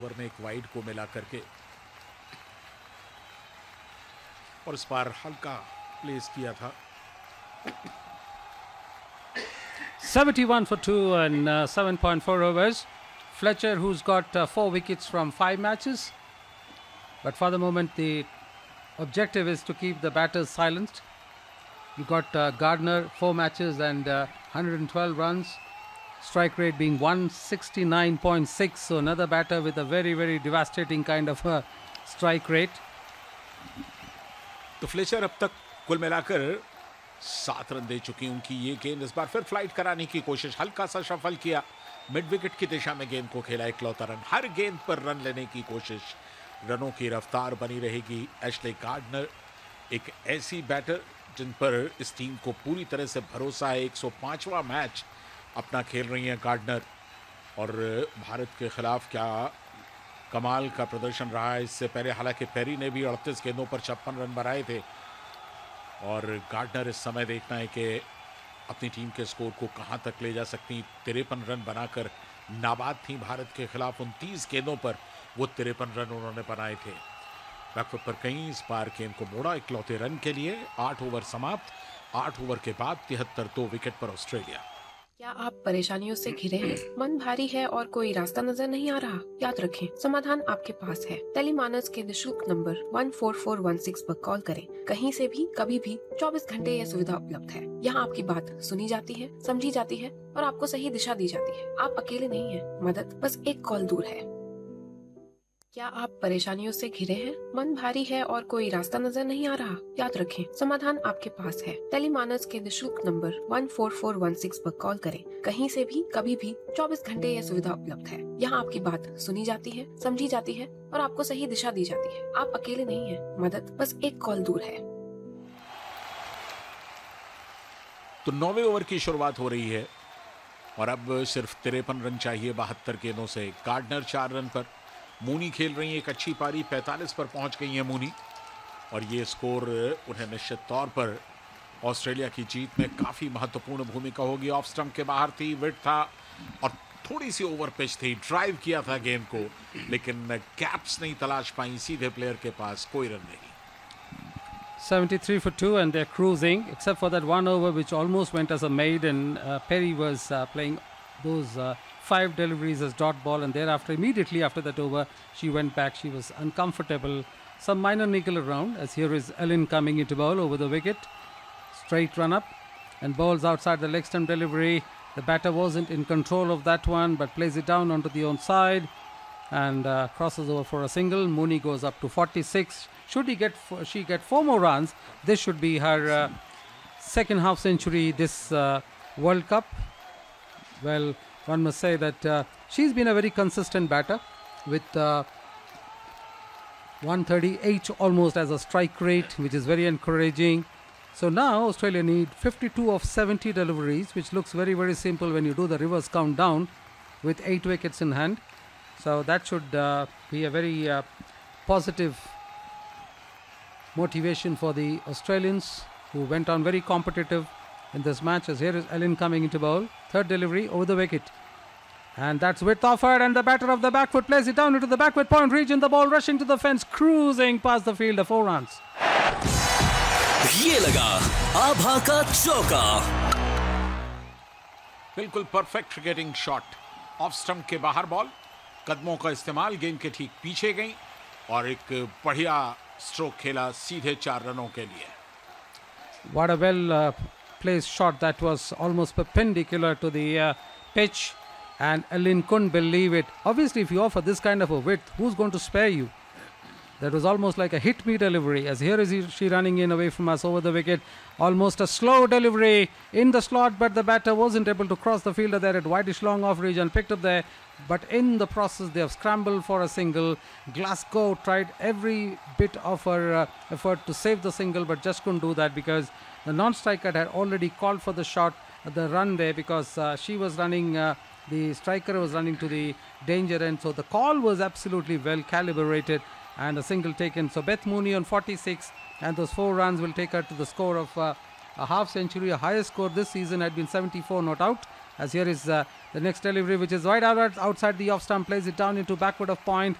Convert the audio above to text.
Over में एक wide को मिला करके और इस बार हल्का प्लेस किया था। 71 for 2 and 7.4 overs. Fletcher, who's got 4 wickets from 5 matches. But for the moment, the objective is to keep the batters silenced. You got Gardner, 4 matches and 112 runs. Strike rate being 169.6. So another batter with a very, very devastating kind of strike rate. तो Fletcher अब तक कुल मिलाकर 7 run दे चुकी हैं। उनकी ये गेंद इस बार फिर फ्लाइट कराने की कोशिश, हल्का सा शफल किया, मिड विकेट की दिशा में गेंद को खेला, इकलौता रन। हर गेंद पर रन लेने की कोशिश, रनों की रफ्तार बनी रहेगी। एशले गार्डनर एक ऐसी बैटर जिन पर इस टीम को पूरी तरह से भरोसा है। 105वां मैच अपना खेल रही हैं गार्डनर और भारत के खिलाफ क्या कमाल का प्रदर्शन रहा है। इससे पहले हालांकि पेरी ने भी 38 गेंदों पर 56 रन बनाए थे और गार्डनर इस समय देखना है कि अपनी टीम के स्कोर को कहां तक ले जा सकती। 53 रन बनाकर नाबाद थी भारत के खिलाफ। 29 गेंदों पर वो 53 रन उन्होंने बनाए थे। बैकफुट पर कहीं इस बार गेंद को मोड़ा, इकलौते रन के लिए 8 ओवर समाप्त। 8 ओवर के बाद 73 2 विकेट पर ऑस्ट्रेलिया। क्या आप परेशानियों से घिरे हैं? मन भारी है और कोई रास्ता नजर नहीं आ रहा? याद रखें, समाधान आपके पास है। टेलीमानस के निशुल्क नंबर 14416 पर कॉल करें। कहीं से भी, कभी भी, 24 घंटे यह सुविधा उपलब्ध है। यहाँ आपकी बात सुनी जाती है, समझी जाती है और आपको सही दिशा दी जाती है। आप अकेले नहीं हैं, मदद बस एक कॉल दूर है। क्या आप परेशानियों से घिरे हैं? मन भारी है और कोई रास्ता नजर नहीं आ रहा? याद रखें, समाधान आपके पास है। टेलीमानस के निशुल्क नंबर 14416 पर कॉल करें। कहीं से भी, कभी भी, 24 घंटे यह सुविधा उपलब्ध है। यहाँ आपकी बात सुनी जाती है, समझी जाती है और आपको सही दिशा दी जाती है। आप अकेले नहीं हैं, मदद बस एक कॉल दूर है। तो 9वें ओवर की शुरुआत हो रही है और अब सिर्फ 53 रन चाहिए 72 गेंदों से। गार्डनर 4 रन पर, मूनी खेल रही है एक अच्छी पारी, 45 पर पहुंच गई है मूनी और ये स्कोर उन्हें निश्चित तौर पर ऑस्ट्रेलिया की जीत में काफ़ी महत्वपूर्ण भूमिका होगी। ऑफ स्टंप के बाहर थी, विड था और थोड़ी सी ओवर पिच थी। ड्राइव किया था गेंद को लेकिन गैप्स नहीं तलाश पाई सीधे प्लेयर के पास, कोई रन नहीं। 73 for 2 and they're cruising, except for that one over which almost went as a maid, and Perry was playing those 5 deliveries as dot ball, and thereafter, immediately after that over, she went back. She was uncomfortable. Some minor niggle around, as here is Ellen coming into bowl over the wicket. Straight run up and balls outside the leg stump delivery. The batter wasn't in control of that one, but plays it down onto the onside and crosses over for a single. Mooney goes up to 46. Should she get 4 more runs, this should be her second half century this World Cup. Well, one must say that she's been a very consistent batter with 138 almost as a strike rate, which is very encouraging. So now Australia need 52 of 70 deliveries, which looks very, very simple when you do the reverse countdown with 8 wickets in hand. So that should be a very positive motivation for the Australians, who went on very competitive in this match. As here is Ellen coming into bowl. Third delivery over the wicket. And that's width offered, and the batter of the back foot plays it down into the backward point region. The ball rushing to the fence, cruising past the fielder, 4 runs. ये लगा आभा का चौका। बिल्कुल perfect cricketing shot, off stump के बाहर ball, कदमों का इस्तेमाल, गेंद के ठीक पीछे गई और एक बढ़िया स्ट्रोक खेला सीधे 4 रनों के लिए। What a well placed shot. That was almost perpendicular to the pitch, and Ellen couldn't believe it. Obviously, if you offer this kind of a width, who's going to spare you? That was almost like a hit me delivery, as here is she running in away from us over the wicket. Almost a slow delivery in the slot, but the batter wasn't able to cross the fielder there at wideish long off region, picked up there. But in the process, they have scrambled for a single. Glasgow tried every bit of her effort to save the single, but just couldn't do that because the non-striker had already called for the shot, the run there, because she was running, the striker was running to the danger end. So the call was absolutely well calibrated and a single taken. So Beth Mooney on 46, and those 4 runs will take her to the score of a half century. A highest score this season had been 74 not out, As here is the next delivery, which is right outside the off stump, plays it down into backward of point.